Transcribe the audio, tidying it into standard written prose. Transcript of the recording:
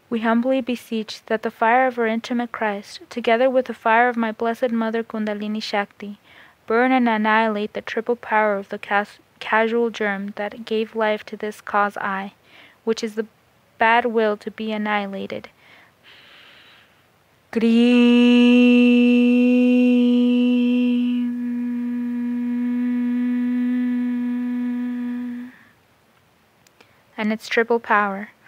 We humbly beseech that the fire of our intimate Christ, together with the fire of my Blessed Mother Kundalini Shakti, burn and annihilate the triple power of the casual germ that gave life to this cause I, which is the bad will to be annihilated. Gream. And its triple power.